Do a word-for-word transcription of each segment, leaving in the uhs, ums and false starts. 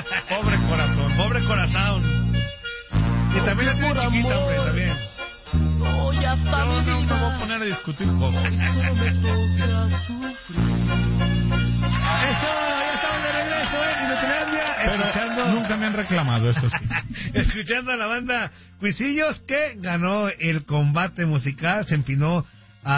Pobre corazón. Pobre corazón. Y también la tiene chiquita, hombre, también. No, ya está mi vida. No me voy a poner a discutir cosas. Solo me toca sufrir. Eso, ya estamos de regreso, ¿eh? En Nutlandia, escuchando... Nunca me han reclamado, eso sí. Escuchando a la banda Cuisillos, que ganó el combate musical, se empinó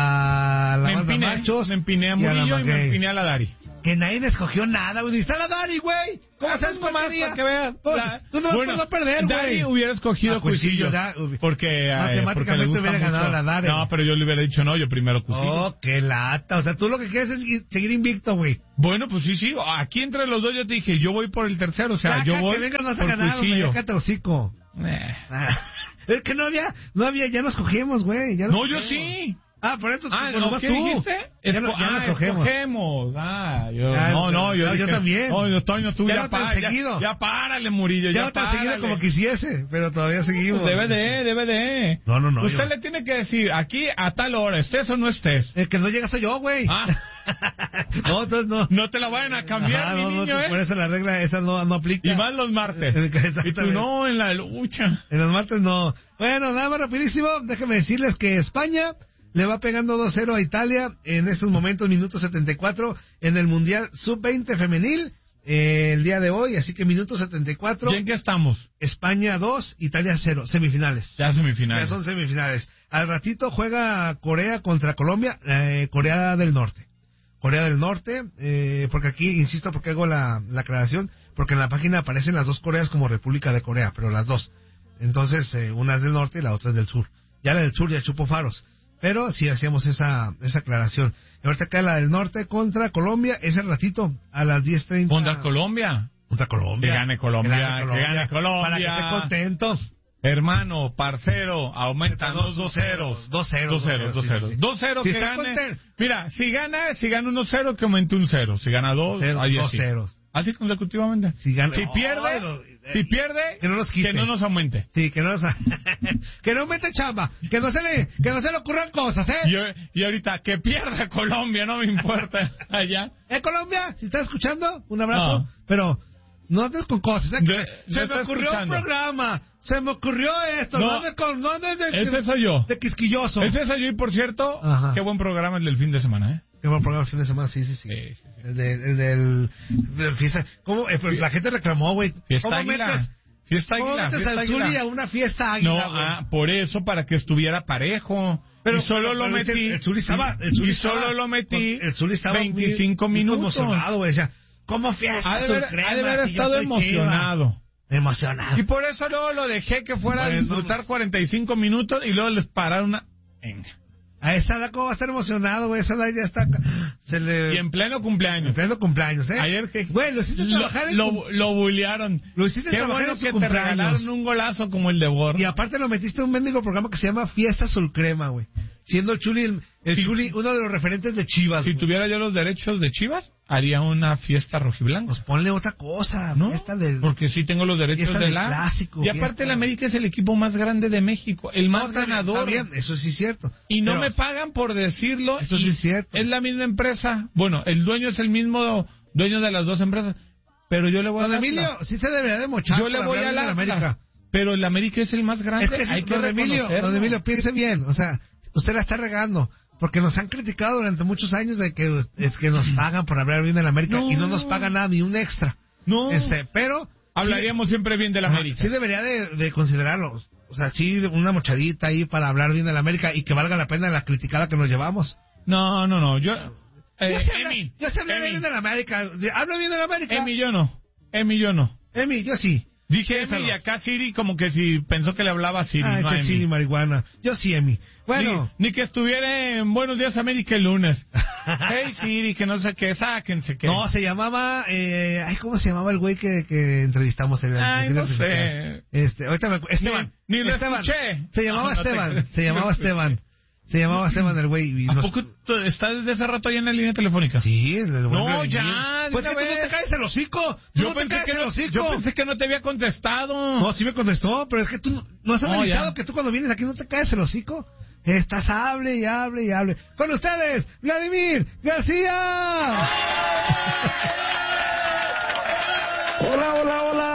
a la me banda empiné, Machos. Me empiné a y a la Murillo y me Maguey. empiné a la Dari. Que nadie escogió nada, güey. Está la Dari, güey. ¿Cómo Ah, sabes pues cuál nomás quería? para que vean. Pues, La- tú no bueno, vas a perder, güey. Dari hubiera escogido A Cuisillos, Cuisillos. ya, hubi- Porque, eh, Matemáticamente porque le gusta hubiera mucho. ganado la Dari. No, pero yo le hubiera dicho no, yo primero Cuisillos. Oh, qué lata. O sea, tú lo que quieres es ir- seguir invicto, güey. Bueno, pues sí, sí. Aquí entre los dos yo te dije, yo voy por el tercero. O sea, Ya, yo acá voy que vengas vas a por ganar, güey. Cuisillo. Déjate hocico. Eh. Ah, es que no había, no había, ya nos cogimos, güey. ya nos No, yo cogimos. sí. Ah, por eso, Ah, pues, no, nomás ¿qué tú. dijiste? Ya, no- Esco- ya ah, nos cogemos. escogemos. Ah, yo, Ah, no, no, yo, no, yo dije, también. No, yo, Toño, tú Ya ya, no tan pa- ya, seguido. ya párale, Murillo, Ya ya, no tan párale. seguido como quisiese, pero todavía seguimos. Debe de, debe de. No, no, no, Usted yo- le tiene que decir, aquí a tal hora, estés o no estés. El que no llega soy yo, güey. Ah. No, entonces no. No te la vayan a cambiar, Ajá, mi no, no, niño, por ¿eh? eso la regla esa no, no aplica. Y más los martes. Y Exactamente. tú no, en la lucha. En los martes no. Bueno, nada más rapidísimo, déjenme decirles que España le va pegando dos cero a Italia en estos momentos, minuto setenta y cuatro, en el Mundial sub veinte femenil, eh, el día de hoy, así que minuto setenta y cuatro. ¿Y en qué estamos? España dos, Italia cero, semifinales. Ya semifinales. Ya son semifinales. Al ratito juega Corea contra Colombia, eh, Corea del Norte. Corea del Norte, eh, porque aquí, insisto, porque hago la, la aclaración, porque en la página aparecen las dos Coreas como República de Corea, pero las dos. Entonces, eh, una es del norte y la otra es del sur. Ya la del sur ya chupó faros. Pero sí hacíamos esa, esa aclaración. Y ahorita acá la del norte contra Colombia, ese ratito, a las diez treinta. Contra Colombia. Contra Colombia. Que gane Colombia, que gane Colombia. Para que esté contento. Hermano, parcero, aumentan los dos ceros. Dos ceros. Dos ceros, dos ceros. Dos ceros Si que está gane. contento. Mira, si gana, si gana uno cero, que aumente un cero. Si gana dos, Cero, ahí dos así. ceros. Así consecutivamente. Si gana- Si Oh, pierde, no, si pierde, que no nos quite. que no nos aumente. Sí, que no, que no mete chamba, que no se le, que no se le ocurran cosas, ¿eh? Y, y ahorita, que pierda Colombia, no me importa. Allá. ¿Eh, Colombia? Si estás escuchando, un abrazo, No. pero no andes con cosas, ¿eh? Que De- se de me está ocurrió escuchando. un programa, se me ocurrió esto, no, No. andes con, no andes de, Ese soy yo. de quisquilloso. Ese soy yo y por cierto, Ajá. qué buen programa el del fin de semana, ¿eh? Qué buen programa el fin de semana, sí, sí, sí. Sí, sí, sí. El, de- el del, del fiesta, ¿cómo? Eh, pues la gente reclamó, güey. Fiesta ¿Cómo Águila. metes, Fiesta ¿cómo Águila, metes Fiesta al Zuli Águila. a una fiesta águila, No, güey? ah, por eso, para que estuviera parejo. Pero- y solo pero- lo pero metí. dice, el Zuli estaba- el Zuli y solo estaba- lo metí el Zuli estaba muy- veinticinco muy minutos. conmocionado, güey, decía, ¿cómo fiesta? Ha de haber, Sulcrema, ha de haber si yo estado soy emocionado. Chiva? Emocionado. Y por eso luego lo dejé que fuera a Bueno, disfrutar cuarenta y cinco minutos y luego les pararon una... Venga. A esa edad, ¿cómo va a estar emocionado, güey? Esa edad ya está... Se le... Y en pleno En cumpleaños. pleno cumpleaños, ¿eh? Ayer que... Güey, lo hiciste lo, trabajar en... cum- lo, lo bullearon. Lo hiciste Qué trabajar bueno en su que te cumpleaños. regalaron un golazo como el de Bor. Y aparte lo metiste en un mendigo programa que se llama Fiesta Sulcrema, güey. Siendo el Chuli, el, el Sí. Chuli uno de los referentes de Chivas, Si güey. tuviera yo los derechos de Chivas, haría una fiesta rojiblanca. Pues ponle otra cosa, ¿No? Fiesta del... Porque sí tengo los derechos Fiesta de del la... clásico, y aparte fiesta- el América es el equipo más grande de México, el más No, está bien, ganador. está bien, eso sí es cierto. Y no Pero- me pagan por decirlo. Eso y sí es cierto. Es la misma empresa. Bueno, el dueño es el mismo dueño de las dos empresas. Pero yo le voy a Don dar... Emilio, sí se debería de mochar Yo le por voy hablar a bien la de la América. Pero el América es el más grande. Es que sí, hay que don Emilio, reconocerlo. don Emilio, piense bien, o sea, usted la está regando, porque nos han criticado durante muchos años de que es que nos pagan por hablar bien de la América No. y no nos pagan nada, ni un extra. No. Este, pero... Hablaríamos siempre bien de la Ajá, América. Sí debería de, de considerarlo. O sea, sí, una mochadita ahí para hablar bien de la América y que valga la pena la criticada que nos llevamos. No, no, no. Yo... Eh, yo sé hablar, Emi, yo sé hablar Emi, bien de la América. Hablo bien de la América. Emi, yo no. Emi, yo no. Emi, yo sí. Dije Piénsalo. Emi y acá Siri como que si pensó que le hablaba a Siri, Ah, no a que Emi. sí, marihuana. Yo sí, Emi. Bueno. Ni, ni que estuviera en Buenos Días América el lunes. Hey Siri, que no sé qué, sáquense que... No, se llamaba, eh, ay, ¿cómo se llamaba el güey que, que entrevistamos? El, Ay, el- no el- sé. Este, ahorita me acu- Esteban. Ni- ni lo Esteban. escuché. Se llamaba No, no te Esteban, creas. se llamaba No escuché. Esteban. Se llamaba Esteban el güey. y ¿A nos- poco tú estás desde hace rato ahí en la línea telefónica? Sí, el, el buen No, Vladimir. ya, de Pues una que tú no vez. te caes el hocico. Tú Yo, no te pensé caes que el no, hocico. yo pensé que no te había contestado. No, sí me contestó, pero es que tú no, no has No, analizado ya. que tú cuando vienes aquí no te caes el hocico. Estás hable y hable y hable. Con ustedes, Vladimir García. Hola, hola, hola.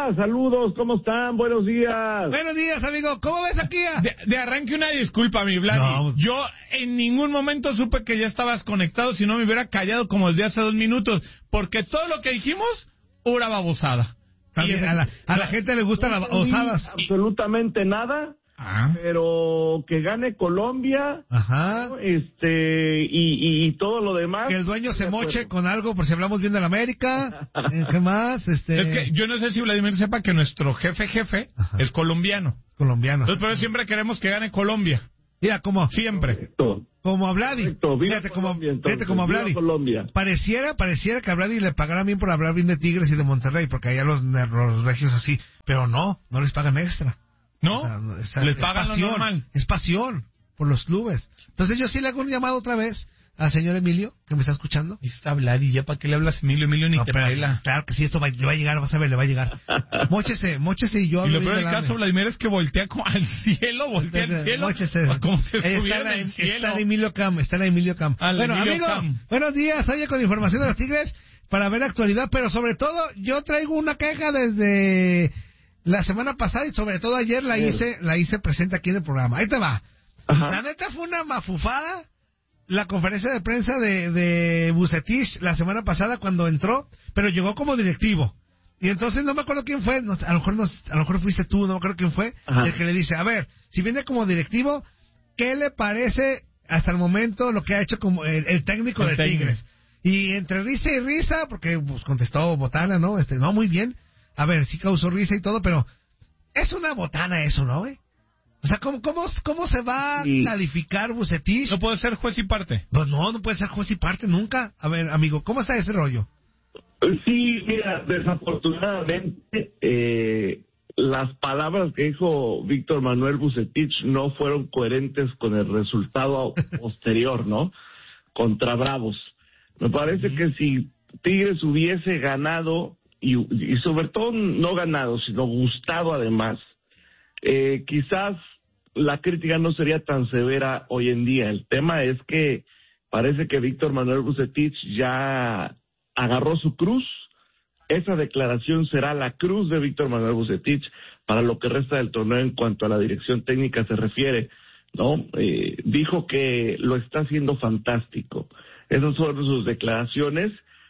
Hola, saludos, ¿cómo están? Buenos días. Buenos días, amigo. ¿Cómo ves aquí? A... De, de arranque una disculpa, mi Vladi. No. Yo en ningún momento supe que ya estabas conectado, si no me hubiera callado como desde hace dos minutos, porque todo lo que dijimos, pura babosada. También, a, la, a la gente le gustan las babosadas. Absolutamente nada. Ah. Pero que gane Colombia. Ajá. ¿no? Este, y, y todo lo demás. Que el dueño se moche con algo por si hablamos bien de la América. ¿Qué más? Este... Es que yo no sé si Vladimir sepa que nuestro jefe jefe Ajá. es colombiano. Colombiano. Entonces, pero siempre queremos que gane Colombia. Mira, como siempre. Correcto. Como a Vladi. Fíjate como, fíjate como a Vladi. Colombia. Pareciera, pareciera que a Vladi le pagaran bien por hablar bien de Tigres y de Monterrey, porque allá los, los regios así. Pero no, no les pagan extra. ¿No? O sea, es, les es pagan pasión, lo normal. Es pasión por los clubes. Entonces yo sí le hago un llamado otra vez al señor Emilio, que me está escuchando. Y está Vladi, ¿ya para qué le hablas Emilio? Emilio ni no, te pero, pela. Claro que sí, esto va, le va a llegar, vas a ver, le va a llegar. Móchese, móchese y yo... Y lo peor del caso, Vladimir, es que voltea como al cielo, voltea al cielo. Móchese. Como si estuviera está en el cielo. Está en Emilio Cam, está en Emilio Cam. Al bueno, Emilio amigo, Cam. buenos días, oye, con información de los Tigres, para ver la actualidad, pero sobre todo, yo traigo una queja desde... la semana pasada y sobre todo ayer la hice la hice presente aquí en el programa. Ahí te va. Ajá. La neta fue una mafufada la conferencia de prensa de, de Vucetich la semana pasada cuando entró, pero llegó como directivo. Y entonces no me acuerdo quién fue, no, a lo mejor no, a lo mejor fuiste tú, no me acuerdo quién fue, Ajá. el que le dice, a ver, si viene como directivo, ¿qué le parece hasta el momento lo que ha hecho como el, el técnico el de técnico. Tigres? Y entre risa y risa, porque pues, contestó Botana, ¿no? Este, no, muy bien. A ver, sí causó risa y todo, pero es una botana eso, ¿no, güey? O sea, ¿cómo, cómo, cómo se va a sí. calificar Vucetich? No puede ser juez y parte. Pues no, no puede ser juez y parte nunca. A ver, amigo, ¿cómo está ese rollo? Sí, mira, desafortunadamente, eh, las palabras que dijo Víctor Manuel Vucetich no fueron coherentes con el resultado posterior, ¿no? Contra Bravos. Me parece uh-huh. que si Tigres hubiese ganado... Y, y sobre todo no ganado, sino gustado además, eh, quizás la crítica no sería tan severa hoy en día. El tema es que parece que Víctor Manuel Vucetich ya agarró su cruz. Esa declaración será la cruz de Víctor Manuel Vucetich para lo que resta del torneo en cuanto a la dirección técnica se refiere, ¿no? Eh, dijo que lo está haciendo fantástico. Esas fueron sus declaraciones,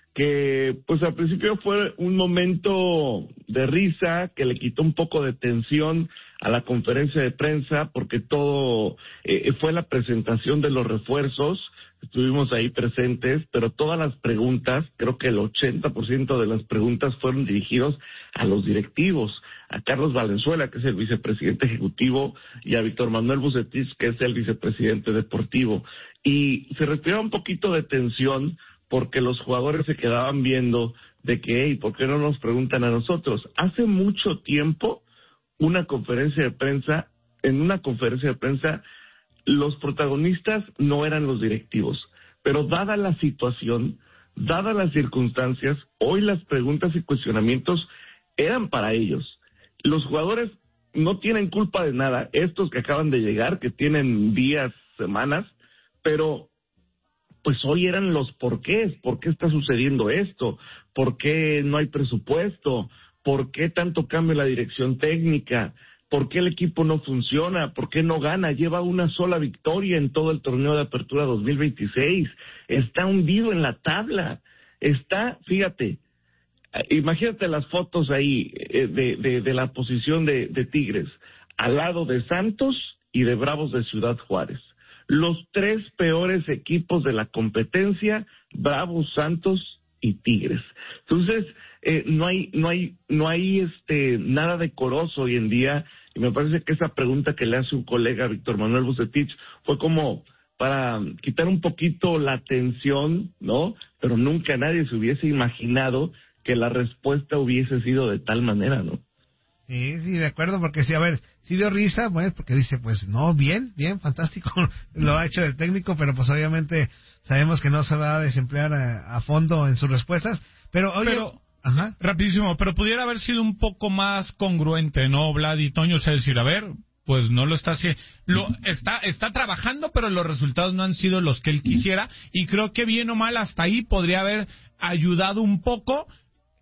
que pues al principio fue un momento de risa que le quitó un poco de tensión a la conferencia de prensa porque todo eh, fue la presentación de los refuerzos, estuvimos ahí presentes, pero todas las preguntas, creo que el ochenta por ciento de las preguntas fueron dirigidos a los directivos, a Carlos Valenzuela, que es el vicepresidente ejecutivo, y a Víctor Manuel Vucetich, que es el vicepresidente deportivo, y se respiraba un poquito de tensión porque los jugadores se quedaban viendo de que, hey, ¿por qué no nos preguntan a nosotros? Hace mucho tiempo, una conferencia de prensa, en una conferencia de prensa, los protagonistas no eran los directivos, pero dada la situación, dadas las circunstancias, hoy las preguntas y cuestionamientos eran para ellos. Los jugadores no tienen culpa de nada, estos que acaban de llegar, que tienen días, semanas, pero... pues hoy eran los porqués, ¿por qué está sucediendo esto? ¿Por qué no hay presupuesto? ¿Por qué tanto cambio en la dirección técnica? ¿Por qué el equipo no funciona? ¿Por qué no gana? Lleva una sola victoria en todo el torneo de apertura dos mil veintiséis. Está hundido en la tabla. Está, fíjate, imagínate las fotos ahí de, de, de la posición de, de Tigres, al lado de Santos y de Bravos de Ciudad Juárez. Los tres peores equipos de la competencia, Bravos, Santos y Tigres. Entonces, eh, no hay, no hay, no hay este nada decoroso hoy en día, y me parece que esa pregunta que le hace un colega, Víctor Manuel Vucetich, fue como para quitar un poquito la tensión, ¿no? Pero nunca nadie se hubiese imaginado que la respuesta hubiese sido de tal manera, ¿no? Sí, sí, de acuerdo, porque sí, a ver, sí dio risa, pues, porque dice, pues, no, bien, bien, fantástico, lo ha hecho el técnico, pero pues obviamente sabemos que no se va a desemplear a, a fondo en sus respuestas, pero oye, pero, ajá. rapidísimo, pero pudiera haber sido un poco más congruente, ¿no, Vlad y Toño? O sea, decir, a ver, pues no lo está haciendo, lo está, está trabajando, pero los resultados no han sido los que él quisiera, y creo que bien o mal hasta ahí podría haber ayudado un poco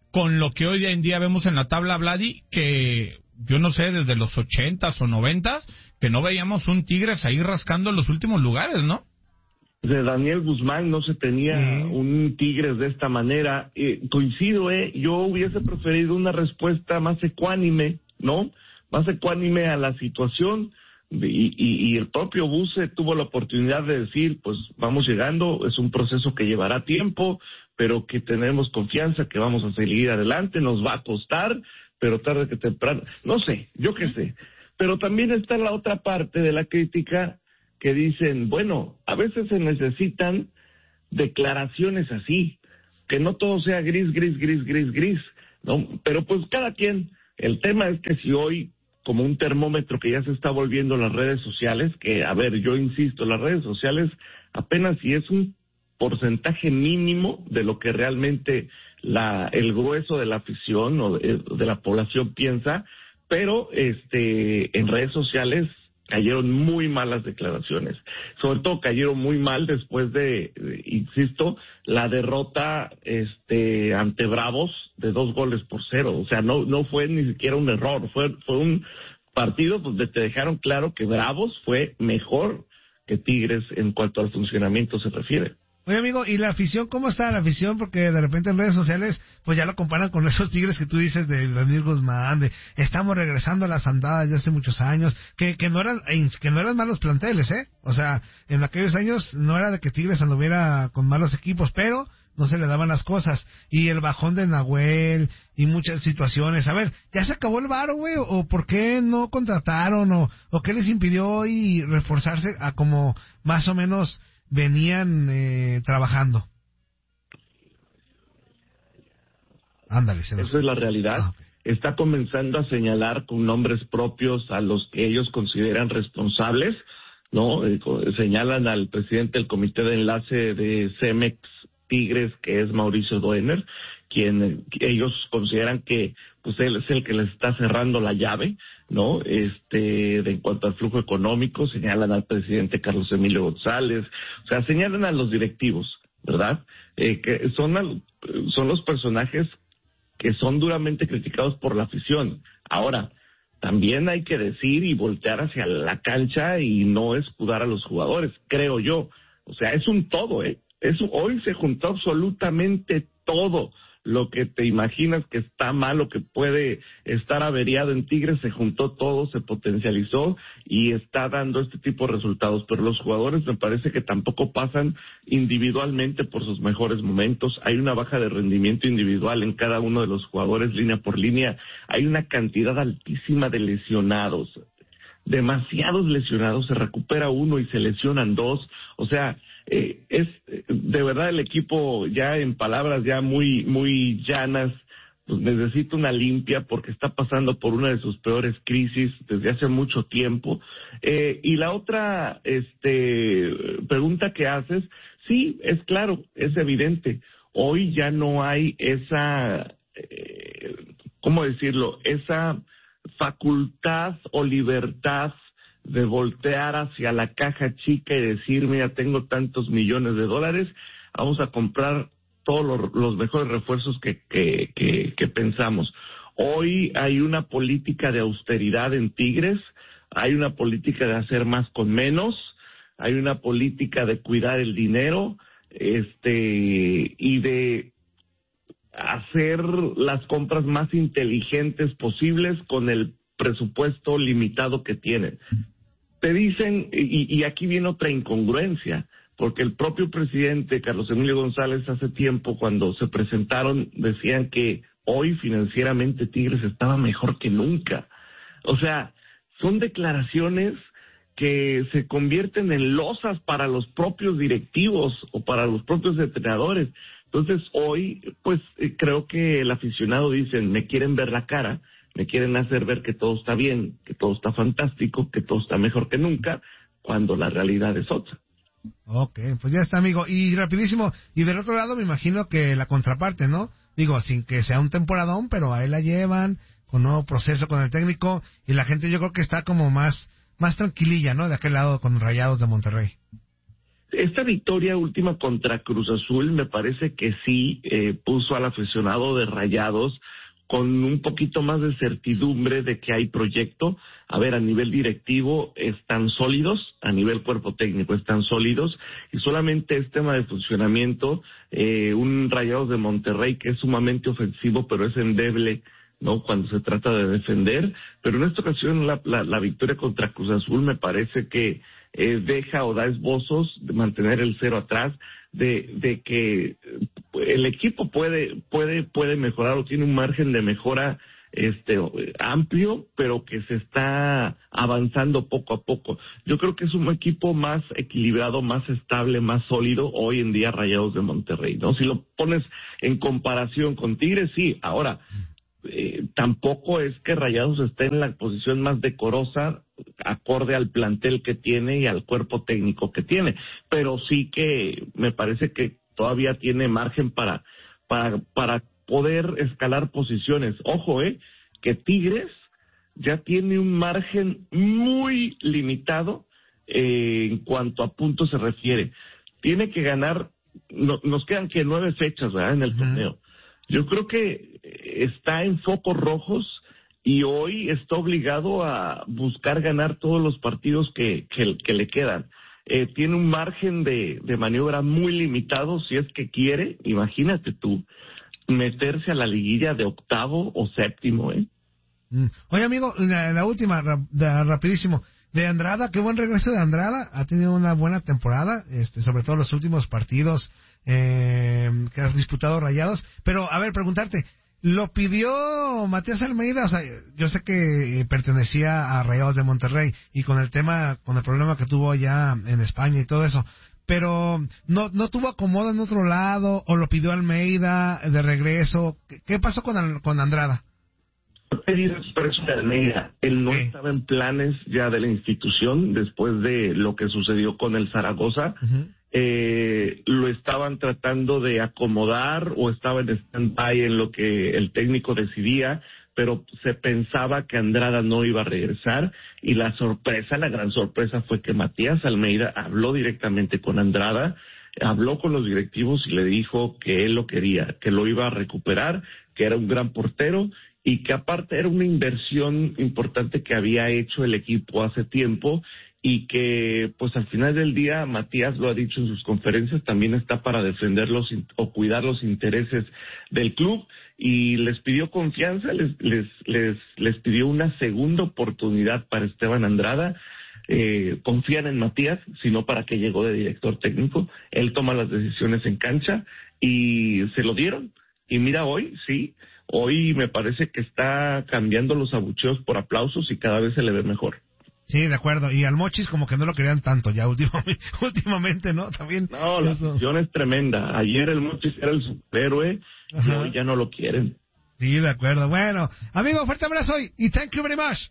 con lo que hoy en día vemos en la tabla, Vladi, que yo no sé, desde los ochentas o noventas, que no veíamos un Tigres ahí rascando los últimos lugares, ¿no? De Daniel Guzmán no se tenía sí. un Tigres de esta manera. Eh, coincido, ¿eh? Yo hubiese preferido una respuesta más ecuánime, ¿no? Más ecuánime a la situación. Y, y, y el propio Buse tuvo la oportunidad de decir, pues vamos llegando, es un proceso que llevará tiempo, pero que tenemos confianza, que vamos a seguir adelante, nos va a costar, pero tarde que temprano, no sé, yo qué sé. Pero también está la otra parte de la crítica que dicen, bueno, a veces se necesitan declaraciones así, que no todo sea gris, gris, gris, gris, gris, ¿no? Pero pues cada quien, el tema es que si hoy, como un termómetro que ya se está volviendo las redes sociales, que, a ver, yo insisto, las redes sociales apenas si es un porcentaje mínimo de lo que realmente la el grueso de la afición o de, de la población piensa, pero este en redes sociales cayeron muy malas declaraciones, sobre todo cayeron muy mal después de, de insisto, la derrota este ante Bravos de dos goles por cero, o sea, no no fue ni siquiera un error, fue fue un partido donde te dejaron claro que Bravos fue mejor que Tigres en cuanto al funcionamiento se refiere. Oye, amigo, ¿y la afición? ¿Cómo está la afición? Porque de repente en redes sociales, pues ya lo comparan con esos Tigres que tú dices de Daniel Guzmán, de estamos regresando a las andadas de hace muchos años, que que no eran que no eran malos planteles, ¿eh? O sea, en aquellos años no era de que Tigres anduviera con malos equipos, pero no se le daban las cosas. Y el bajón de Nahuel y muchas situaciones. A ver, ¿ya se acabó el varo, güey? ¿O por qué no contrataron? ¿O, o qué les impidió hoy reforzarse a como más o menos venían eh, trabajando? Ándale, se los... Esa es la realidad. Ah, okay. Está comenzando a señalar con nombres propios a los que ellos consideran responsables, ¿no? Eh, señalan al presidente del comité de enlace de Cemex Tigres, que es Mauricio Doener, quien eh, ellos consideran que pues él es el que les está cerrando la llave, ¿no? Este, de en cuanto al flujo económico, señalan al presidente Carlos Emilio González, o sea, señalan a los directivos, ¿verdad? Eh, que son, al, son los personajes que son duramente criticados por la afición. Ahora, también hay que decir y voltear hacia la cancha y no escudar a los jugadores, creo yo. O sea, es un todo, ¿eh? Eso, hoy se juntó absolutamente todo. Lo que te imaginas que está mal o que puede estar averiado en Tigres, se juntó todo, se potencializó y está dando este tipo de resultados. Pero los jugadores me parece que tampoco pasan individualmente por sus mejores momentos. Hay una baja de rendimiento individual en cada uno de los jugadores, línea por línea. Hay una cantidad altísima de lesionados. Demasiados lesionados, se recupera uno y se lesionan dos. O sea, eh, es de verdad el equipo, ya en palabras ya muy muy llanas, pues necesita una limpia porque está pasando por una de sus peores crisis desde hace mucho tiempo. Eh, y la otra este pregunta que haces, sí, es claro, es evidente. Hoy ya no hay esa, eh, ¿cómo decirlo? Esa facultad o libertad de voltear hacia la caja chica y decir, mira, tengo tantos millones de dólares, vamos a comprar todos los, los mejores refuerzos que, que, que, que pensamos. Hoy hay una política de austeridad en Tigres, hay una política de hacer más con menos, hay una política de cuidar el dinero, este, y de hacer las compras más inteligentes posibles con el presupuesto limitado que tienen. Te dicen, y, y aquí viene otra incongruencia, porque el propio presidente Carlos Emilio González hace tiempo, cuando se presentaron, decían que hoy financieramente Tigres estaba mejor que nunca. O sea, son declaraciones que se convierten en losas para los propios directivos o para los propios entrenadores. Entonces hoy, pues eh, creo que el aficionado dice, me quieren ver la cara, me quieren hacer ver que todo está bien, que todo está fantástico, que todo está mejor que nunca, cuando la realidad es otra. Ok, pues ya está, amigo. Y rapidísimo, y del otro lado me imagino que la contraparte, ¿no? Digo, sin que sea un temporadón, pero ahí la llevan, con nuevo proceso con el técnico, y la gente yo creo que está como más, más tranquililla, ¿no? De aquel lado con Rayados de Monterrey. esta victoria última contra Cruz Azul me parece que sí eh, puso al aficionado de Rayados con un poquito más de certidumbre de que hay proyecto. A ver, a nivel directivo están sólidos, a nivel cuerpo técnico están sólidos, y solamente es tema de funcionamiento. Eh, un Rayados de Monterrey que es sumamente ofensivo, pero es endeble, ¿no?, cuando se trata de defender. Pero en esta ocasión la, la, la victoria contra Cruz Azul me parece que eh, deja o da esbozos de mantener el cero atrás, de, de que el equipo puede, puede, puede mejorar o tiene un margen de mejora este amplio, pero que se está avanzando poco a poco. Yo creo que es un equipo más equilibrado, más estable, más sólido hoy en día Rayados de Monterrey, ¿no? Si lo pones en comparación con Tigres, sí. Ahora, eh, tampoco es que Rayados esté en la posición más decorosa acorde al plantel que tiene y al cuerpo técnico que tiene, pero sí que me parece que todavía tiene margen para para para poder escalar posiciones. Ojo, eh, que Tigres ya tiene un margen muy limitado eh, en cuanto a puntos se refiere. Tiene que ganar, no, nos quedan que nueve fechas, ¿verdad?, en el uh-huh. torneo. Yo creo que está en focos rojos y hoy está obligado a buscar ganar todos los partidos que, que, que le quedan. Eh, tiene un margen de, de maniobra muy limitado si es que quiere, imagínate tú, meterse a la liguilla de octavo o séptimo, ¿eh? Mm. Oye, amigo, la, la última, rap, de, rapidísimo, de Andrada, qué buen regreso de Andrada, ha tenido una buena temporada, este, sobre todo los últimos partidos eh, que has disputado Rayados, pero, a ver, preguntarte, ¿lo pidió Matías Almeida? O sea, yo sé que pertenecía a Rayados de Monterrey, y con el tema, con el problema que tuvo allá en España y todo eso, pero no no tuvo acomodo en otro lado, o lo pidió Almeida de regreso. ¿Qué, qué pasó con, con Andrada? Pedir expreso de Almeida. Él no ¿Qué? estaba en planes ya de la institución después de lo que sucedió con el Zaragoza. Uh-huh. Eh, lo estaban tratando de acomodar o estaba en stand-by en lo que el técnico decidía, pero se pensaba que Andrada no iba a regresar, y la sorpresa, la gran sorpresa fue que Matías Almeida habló directamente con Andrada, habló con los directivos y le dijo que él lo quería, que lo iba a recuperar, que era un gran portero y que aparte era una inversión importante que había hecho el equipo hace tiempo, y que pues al final del día, Matías lo ha dicho en sus conferencias, también está para defender los o cuidar los intereses del club, y les pidió confianza, les les les, les pidió una segunda oportunidad para Esteban Andrada. Eh, confían en Matías, sino para que llegó de director técnico, él toma las decisiones en cancha y se lo dieron, y mira hoy, sí, hoy me parece que está cambiando los abucheos por aplausos y cada vez se le ve mejor. Sí, de acuerdo. Y al Mochis como que no lo querían tanto ya últimamente, últimamente, ¿no? También. No, la situación es tremenda. Ayer el Mochis era el superhéroe. Ajá. Y hoy ya no lo quieren. Sí, de acuerdo. Bueno, amigo, fuerte abrazo y, y thank you very much.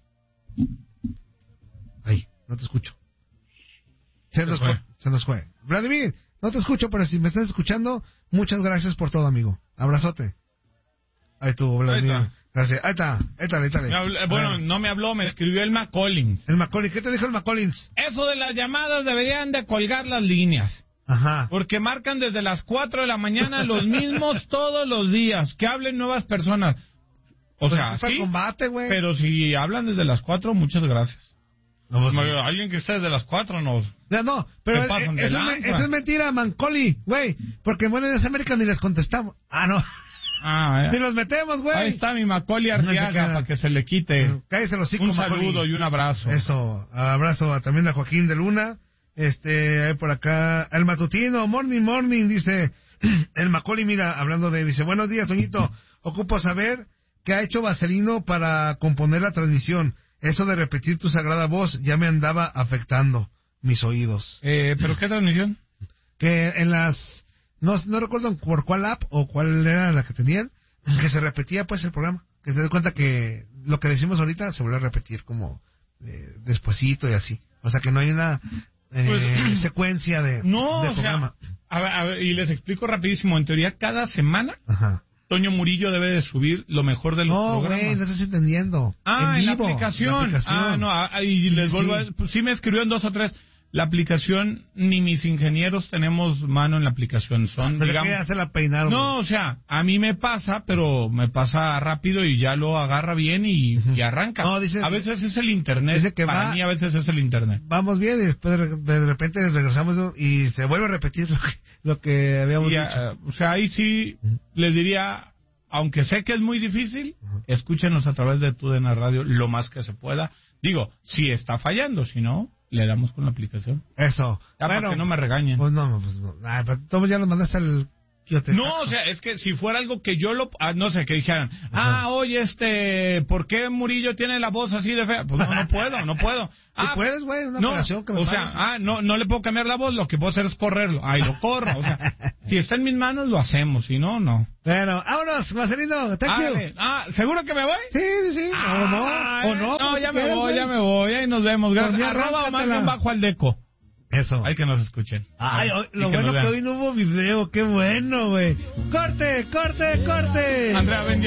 Ay, no te escucho. Se, se nos fue. fue. Se nos fue. Vladimir, no te escucho, pero si me estás escuchando, muchas gracias por todo, amigo. Abrazote. Ahí estuvo, Vladimir. Ahí Gracias. Ahí está, ahí está, ahí está. Habló, bueno, no me habló, me escribió el McCollins. El McCollins, ¿qué te dijo el McCollins? Eso de las llamadas deberían de colgar las líneas. Ajá. Porque marcan desde las cuatro de la mañana los mismos todos los días. Que hablen nuevas personas. O pues sea, sí, combate, güey. Pero si hablan desde las cuatro, muchas gracias. No, pues, sí. Alguien que esté desde las cuatro nos... Ya no, pero es, eso, es, eso es mentira, Mancoli, güey. Porque en Buenos América ni les contestamos. Ah, no. Ah, ya. Ni los metemos, güey. Ahí está mi Macaulay Arteaga para que se le quite. Cállese los hocico, un saludo Macaulay. Y un abrazo. Eso, abrazo a, también a Joaquín de Luna. Este, hay por acá, el matutino, morning, morning, dice el Macaulay, mira, hablando de, dice, buenos días, Toñito, ocupo saber qué ha hecho Vaselino para componer la transmisión. Eso de repetir tu sagrada voz ya me andaba afectando mis oídos. Eh, ¿pero qué transmisión? Que en las... No, no recuerdo por cuál app o cuál era la que tenían, que se repetía pues el programa. Que se dé cuenta que lo que decimos ahorita se vuelve a repetir como eh, despuesito y así. O sea que no hay una eh, pues, secuencia de, no, de o programa. Sea, a ver, a ver, y les explico rapidísimo. En teoría, cada semana, Ajá. Toño Murillo debe de subir lo mejor de los no, programas. No, güey, no estás entendiendo. Ah, en, en, vivo, la aplicación. en la aplicación. Ah, no, ah, y les sí, vuelvo a... Pues, sí me escribió en dos o tres... la aplicación, ni mis ingenieros tenemos mano en la aplicación. Son, ¿Pero digamos, qué hace la peinaron? no, o sea, a mí me pasa, pero me pasa rápido y ya lo agarra bien y, uh-huh. y arranca. No, dice, a veces es el internet. Dice que Para va, mí a veces es el internet. Vamos bien y después de, de repente regresamos y se vuelve a repetir lo que, lo que habíamos y, dicho. Uh, o sea, ahí sí uh-huh. les diría... Aunque sé que es muy difícil, uh-huh. escúchenos a través de Tu D N Radio lo más que se pueda. Digo, si está fallando, si no, le damos con la aplicación. Eso. Ya, bueno, para que no me regañen. Pues no, pues no. Ah, pero todos ya nos mandaste el... No, o sea, es que si fuera algo que yo lo... Ah, no sé, que dijeran, uh-huh. ah, oye, este, ¿por qué Murillo tiene la voz así de fea? Pues no, no puedo, no puedo. Si ah, puedes, güey, una no, operación que me o sea, pagues. ah, no, no le puedo cambiar la voz, lo que puedo hacer es correrlo. Ay, lo corro, o sea, si está en mis manos, lo hacemos, si no, no. Bueno, vámonos, Marcelino, thank ah, you. Ah, ¿seguro que me voy? Sí, sí, sí, ah, o no, o no. No, ya me quieres, voy, güey. ya me voy, ahí nos vemos. Gracias. Pues Arroba o más bien bajo al deco. Eso. Hay que nos escuchen. Ay, hoy, lo que bueno que hoy no hubo video, qué bueno, güey. ¡Corte, corte, corte! Andrea, ven.